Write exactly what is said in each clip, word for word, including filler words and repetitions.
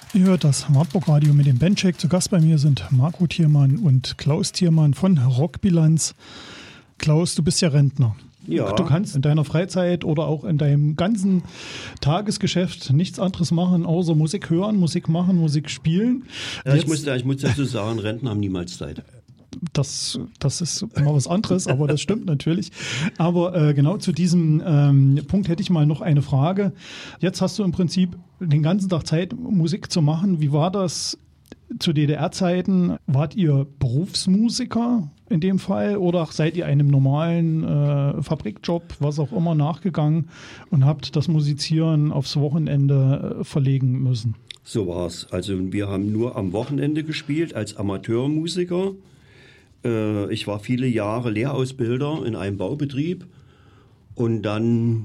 Ihr hört das Wartburg-Radio mit dem Bandcheck. Zu Gast bei mir sind Marco Thiermann und Klaus Thiermann von Rockbilanz. Klaus, du bist ja Rentner. Ja. Du kannst in deiner Freizeit oder auch in deinem ganzen Tagesgeschäft nichts anderes machen, außer Musik hören, Musik machen, Musik spielen. Ja, ich, muss, ich muss dazu sagen, Rentner haben niemals Zeit. Das, das ist mal was anderes, aber das stimmt natürlich. Aber äh, genau zu diesem ähm, Punkt hätte ich mal noch eine Frage. Jetzt hast du im Prinzip den ganzen Tag Zeit, Musik zu machen. Wie war das zu D D R-Zeiten? Wart ihr Berufsmusiker in dem Fall oder seid ihr einem normalen äh, Fabrikjob, was auch immer, nachgegangen und habt das Musizieren aufs Wochenende äh, verlegen müssen? So war es. Also wir haben nur am Wochenende gespielt als Amateurmusiker. Äh, ich war viele Jahre Lehrausbilder in einem Baubetrieb und dann,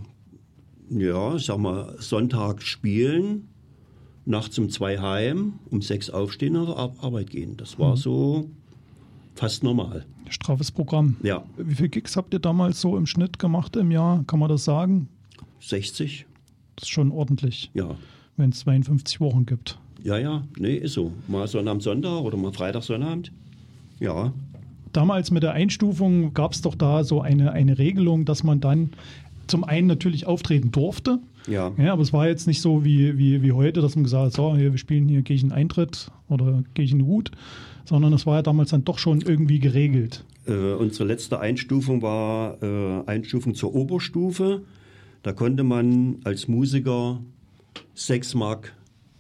ja, ich sag mal, Sonntag spielen, nachts um zwei heim, um sechs aufstehen und auf Arbeit gehen. Das war so fast normal. Straffes Programm. Ja. Wie viele Gigs habt ihr damals so im Schnitt gemacht im Jahr? Kann man das sagen? sechzig. Das ist schon ordentlich. Ja. Wenn es zweiundfünfzig Wochen gibt. Ja, ja, nee, ist so. Mal Sonnabend, Sonntag oder mal Freitag, Sonnabend. Ja. Damals mit der Einstufung gab es doch da so eine, eine Regelung, dass man dann zum einen natürlich auftreten durfte. Ja. Ja, aber es war jetzt nicht so wie, wie, wie heute, dass man gesagt hat, so, hier, wir spielen hier, gehe ich einen Eintritt oder gehe ich einen Hut, sondern es war ja damals dann doch schon irgendwie geregelt. Äh, unsere letzte Einstufung war äh, Einstufung zur Oberstufe. Da konnte man als Musiker sechs Mark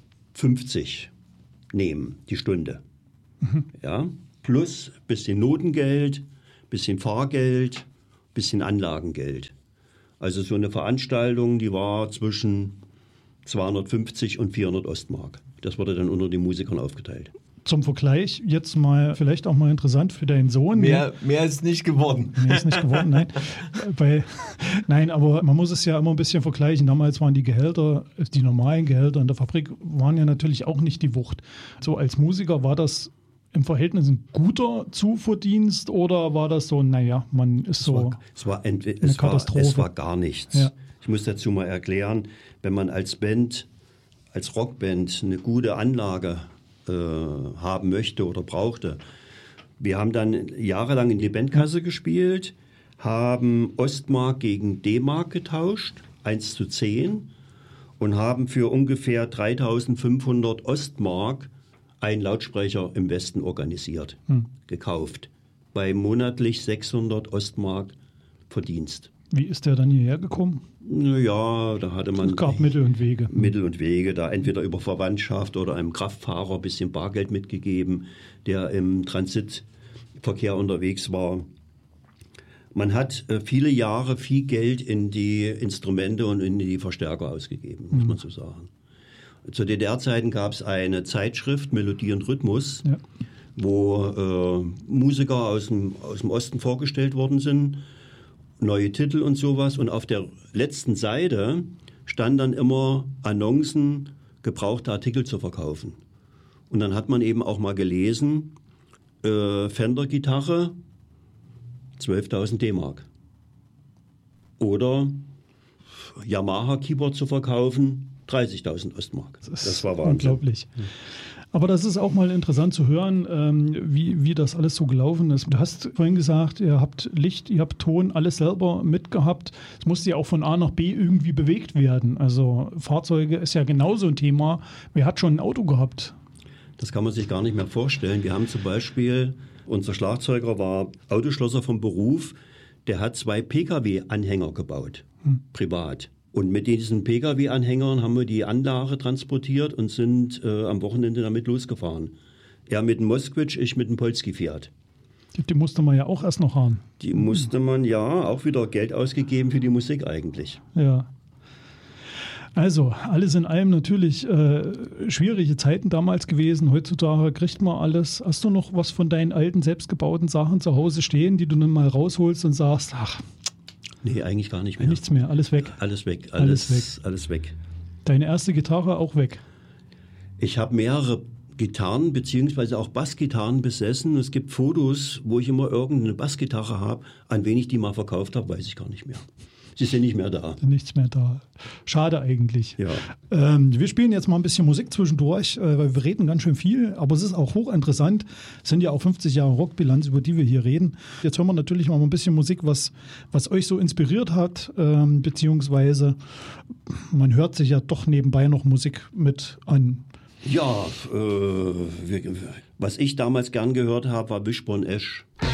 fünfzig nehmen, die Stunde. Mhm. Ja, plus bisschen Notengeld, bisschen Fahrgeld, bisschen Anlagengeld. Also so eine Veranstaltung, die war zwischen zweihundertfünfzig und vierhundert Ostmark. Das wurde dann unter den Musikern aufgeteilt. Zum Vergleich, jetzt mal vielleicht auch mal interessant für deinen Sohn. Mehr, mehr ist nicht geworden. Mehr ist nicht geworden, nein. Bei, nein, aber man muss es ja immer ein bisschen vergleichen. Damals waren die Gehälter, die normalen Gehälter in der Fabrik, waren ja natürlich auch nicht die Wucht. So als Musiker war das im Verhältnis ein guter Zuverdienst oder war das so, naja, man ist es so war, es war eine es Katastrophe? War, es war gar nichts. Ja. Ich muss dazu mal erklären, wenn man als Band, als Rockband eine gute Anlage äh, haben möchte oder brauchte. Wir haben dann jahrelang in die Bandkasse gespielt, haben Ostmark gegen D-Mark getauscht, eins zu zehn, und haben für ungefähr dreitausendfünfhundert Ostmark einen Lautsprecher im Westen organisiert, hm. gekauft, bei monatlich sechshundert Ostmark Verdienst. Wie ist der dann hierher gekommen? Ja, da hatte man... Es gab Mittel und Wege. Mittel und Wege, da entweder über Verwandtschaft oder einem Kraftfahrer ein bisschen Bargeld mitgegeben, der im Transitverkehr unterwegs war. Man hat äh, viele Jahre viel Geld in die Instrumente und in die Verstärker ausgegeben, muss hm. man so sagen. Zu D D R-Zeiten gab es eine Zeitschrift, Melodie und Rhythmus, ja. wo äh, Musiker aus dem, aus dem Osten vorgestellt worden sind, neue Titel und sowas. Und auf der letzten Seite stand dann immer Annoncen, gebrauchte Artikel zu verkaufen. Und dann hat man eben auch mal gelesen, äh, Fender-Gitarre, zwölftausend D-Mark. Oder Yamaha-Keyboard zu verkaufen, dreißigtausend Ostmark. Das, das war Wahnsinn. Unglaublich. Aber das ist auch mal interessant zu hören, ähm, wie, wie das alles so gelaufen ist. Du hast vorhin gesagt, ihr habt Licht, ihr habt Ton, alles selber mitgehabt. Es musste ja auch von A nach B irgendwie bewegt werden. Also Fahrzeuge ist ja genauso ein Thema. Wer hat schon ein Auto gehabt? Das kann man sich gar nicht mehr vorstellen. Wir haben zum Beispiel, unser Schlagzeuger war Autoschlosser vom Beruf, der hat zwei Pkw-Anhänger gebaut, hm. privat. Und mit diesen Pkw-Anhängern haben wir die Anlage transportiert und sind äh, am Wochenende damit losgefahren. Er mit dem Moskwitsch, ich mit dem Polski-Fiat. Die, die musste man ja auch erst noch haben. Die musste man, ja, auch wieder Geld ausgegeben für die Musik eigentlich. Ja. Also, alles in allem natürlich äh, schwierige Zeiten damals gewesen. Heutzutage kriegt man alles. Hast du noch was von deinen alten, selbstgebauten Sachen zu Hause stehen, die du dann mal rausholst und sagst, ach... Nee, eigentlich gar nicht mehr. Nichts mehr, alles weg. Alles weg, alles, alles weg. Alles weg. Deine erste Gitarre auch weg? Ich habe mehrere Gitarren beziehungsweise auch Bassgitarren besessen. Es gibt Fotos, wo ich immer irgendeine Bassgitarre habe. An wen ich die mal verkauft habe, weiß ich gar nicht mehr. Sie sind nicht mehr da. Nichts mehr da. Schade eigentlich. Ja. Ähm, wir spielen jetzt mal ein bisschen Musik zwischendurch, äh, weil wir reden ganz schön viel, aber es ist auch hochinteressant. Es sind ja auch fünfzig Jahre Rockbilanz, über die wir hier reden. Jetzt hören wir natürlich mal ein bisschen Musik, was, was euch so inspiriert hat, ähm, beziehungsweise man hört sich ja doch nebenbei noch Musik mit an. Ja, äh, wir, was ich damals gern gehört habe, war Wishbone Ash.